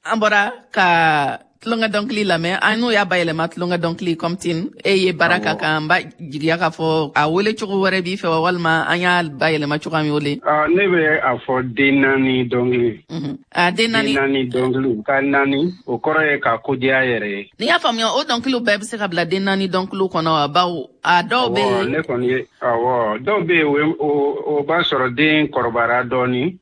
Ambora ka tlonga donkli la me anu ya bayele ma tlonga donkli komtin ye baraka ka mba jigiya ka fo a wele chugo wore bi fe walma anya bayele ma chugo mi wole ne be a fo denani donkli denani donkli ka nani o kore ka kodiya yere ni ya famyo o donkli be se ka bla denani donkli kono ba a do be ne koni awo do be o ba soro den korbara doni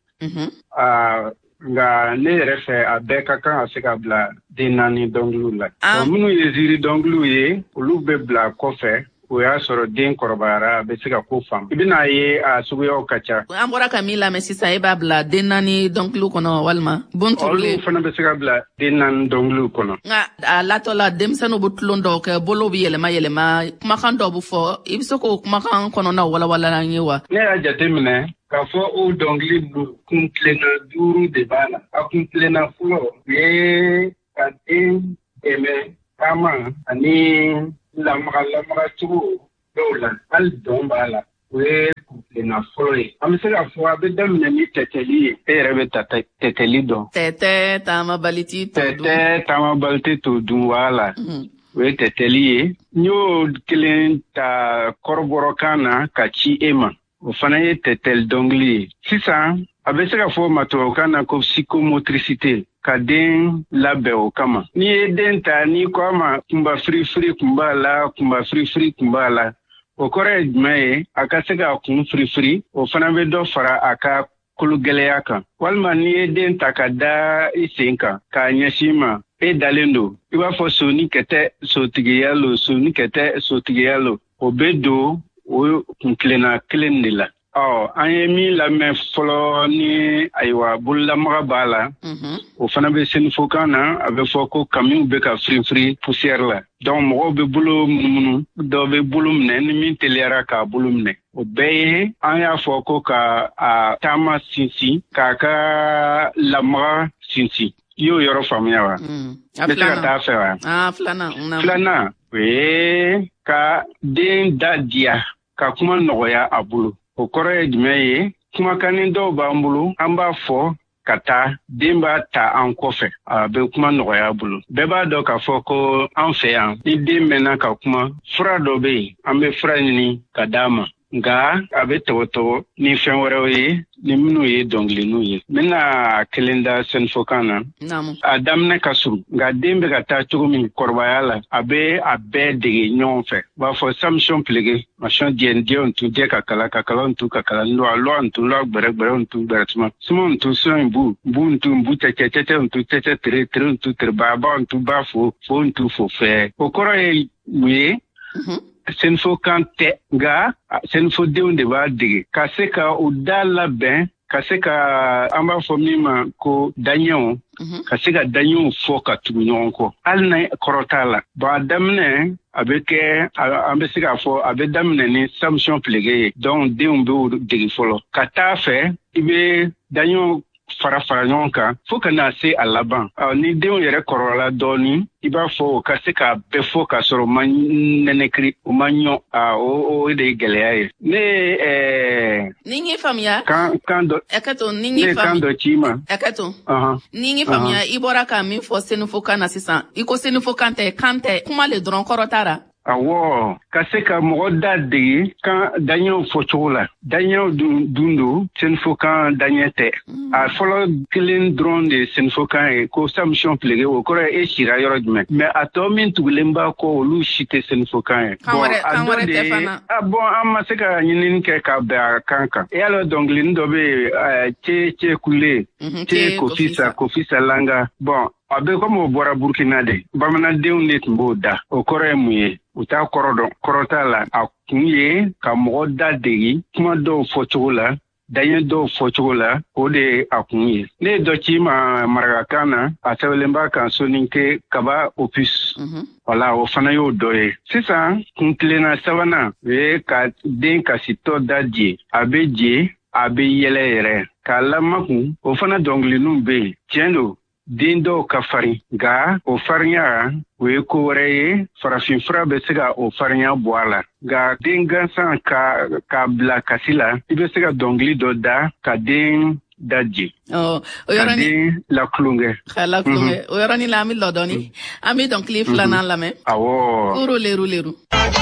nga ne yɛrɛ fɛ a bɛɛ ka kan ka se ka bila den naani dɔnkiliw la. Minnu ye ziiri dɔnkiliw ye olu bɛ bila kɔfɛ o y'a sɔrɔ den kɔrɔbayara a bɛ se ka ko faamu. I bɛna ye a suguyaw ka ca. An bɔra ka min lamɛn sisan e b'a bila den naani dɔnkiliw kɔnɔ walima bonturulen. Olu fana bɛ se ka bila den naani dɔnkiliw kɔnɔ. Nka a latɔ la denmisɛnninw bɛ tulon dɔw kɛ bolow bɛ yɛlɛma kumakan dɔw bɛ fɔ i bɛ se k'o kumakan kɔnɔna walawala an ye wa. Ne y'a jateminɛ k'a fɔ o dɔnkili kun tilenna 5 de b'a la. A kun tilenna fɔlɔ o ye ka den dɛmɛ taama ani lamaga cogo dɔw la hali dɔn b'a la o ye kun tilenna fɔlɔ ye. An bɛ se k'a fɔ a bɛ daminɛ ni tɛtɛli ye. E yɛrɛ bɛ tɛtɛli dɔn. Tɛtɛ taamabali t'i t'o dun. Tɛtɛ taamabali t'i t'o dun wala. O ye tɛtɛli ye. N y'o kelen ta kɔrɔbɔrɔkan na ka ci e ma. O fana ye tɛtɛli dɔnkili ye. Sisan a bɛ se ka fɔ ma tubabukan na ko psychomotricité ka den labɛn o kama. N'i ye den ta n'i ko a ma kunba firifiri kun b'a la kunba firifiri kun b'a la o kɔrɔ ye jumɛn ye a ka se ka kun firifiri o fana bɛ dɔ fara a ka kologɛlɛya kan. Walima n'i ye den ta ka da i sen kan k'a ɲɛsin ma e dalen don i b'a fɔ soni kɛ tɛ sotigiya lo soni kɛ tɛ sotigiya lo o bɛ don o kun tilenna kelen de la. An ye min lamɛn fɔlɔ ni ayiwa bololamaga b'a la o fana bɛ senifokan na a bɛ fɔ ko kamiw bɛ ka firifiri poussière la. Donc mɔgɔw bɛ bolo munumunu dɔw bɛ bolo minɛ ni min teliyara k'a bolo minɛ. O bɛɛ ye an y'a fɔ ko ka a taama sinsin k'a ka lamaga sinsin. I y'o yɔrɔ faamuya wa? N bɛ se ka taa fɛ wa? Filanan o ye ka den da diya ka kuma nɔgɔya a bolo. O kɔrɔ ye jumɛn ye? Kumakanin dɔw b'an bolo an b'a fɔ ka taa den b'a ta an kɔfɛ a bɛ kuma nɔgɔya bolo. Bɛɛ b'a dɔn k'a fɔ ko an fɛ yan ni den mɛnna ka kuma fura dɔ bɛ yen an bɛ fura ɲini ka d'a ma. Nka a bɛ tɔgɔtɔgɔ ni fɛn wɛrɛw ye ni minnu ye dɔnkiliniw ye. N bɛna kelen da sɛnɛfɔkan na. A daminɛ ka surun nka den bɛ ka taa cogo min kɔrɔbaya la a bɛ a bɛɛ dege ɲɔgɔn fɛ. U b'a fɔ samson pilege masɔn diɲɛ ntu jɛ ka kala ntu ka kala lɔ ntu lɔ gbɛrɛ ntu gbɛrɛ tuma suma ntu sɔn bu ntu tɛtɛ ntu tɛtɛ tere ntu tere ba ntu ba fo ntu fo fɛ. O kɔrɔ ye mun ye? Sɛnɛfokan tɛ nka sɛnɛfodenw de b'a dege ka se ka u da labɛn ka se ka an b'a fɔ min ma ko daɲɛw ka se ka daɲɛw fɔ ka tugu ɲɔgɔn kɔ hali na kɔrɔ t'a la. Bon a daminɛ a bɛ kɛ an bɛ se k'a fɔ a bɛ daminɛ ni samson pilege ye donc denw bɛ dege fɔlɔ ka taa fɛ i bɛ daɲɛw fara ɲɔgɔn kan fo ka na se a laban. Ni denw yɛrɛ kɔrɔla dɔɔni i b'a fɔ o ka se k'a bɛɛ fɔ k'a sɔrɔ o ma nɛnɛkiri o ma ɲɔ o de ye gɛlɛya ye. Ne ni n ye faamuya kan dɔ kan dɔ ci ma ni n ye faamuya i bɔra ka min fɔ sɛnɛfokan na sisan i ko sɛnɛfokan tɛ kan tɛ kuma le dɔrɔn kɔrɔ t'a la. Awɔ ka se ka mɔgɔ da dege kan daɲɛw fɔcogo la. Daɲɛw dun don sɛnɛfokan daɲɛ tɛ. A fɔlɔ kelen dɔrɔn de ye sɛnɛfokan ye ko samson pilege o kɔrɔ ye e sira yɔrɔ jumɛn. Mais a tɔ min tugulen b'a kɔ olu si tɛ sɛnɛfokan ye. Kan wɛrɛ tɛ fana. An ma se ka ɲinini kɛ ka bɛn a kan kan. E y'a dɔn dɔnkilinin dɔ bɛ yen cɛ kule cɛ kofisa langa. Bon a bɛ komi o bɔra Burkina de. Bamanandenw de tun b'o da. O kɔrɔ ye mun ye? U t'a kɔrɔ dɔn kɔrɔ t'a la a kun ye ka mɔgɔ da dege kuma dɔw fɔcogo la daɲɛ dɔw fɔcogo la o de ye a kun ye. Ne ye dɔ ci ma marakakan na a sɛbɛnlen b'a kan soninke kaba opus wala o fana y'o dɔ ye. Sisan kun tilenna sabanan o ye ka den kasitɔ da je a bɛ je a bɛ yɛlɛ yɛrɛ k'a lamakun o fana dɔnkiliniw bɛ yen tiɲɛ don. Den dɔw ka farin nka o farinya o ye ko wɛrɛ ye farafinfura bɛ se ka o farinya bɔ a la nka den gansan k'a bila kasi la i bɛ se ka dɔnkili dɔ da ka den daji. Oh, oyorani la klunge. La klunge. Oyorani la mi lodoni. Ami donc li flanan la me. Awo. Kuru leru.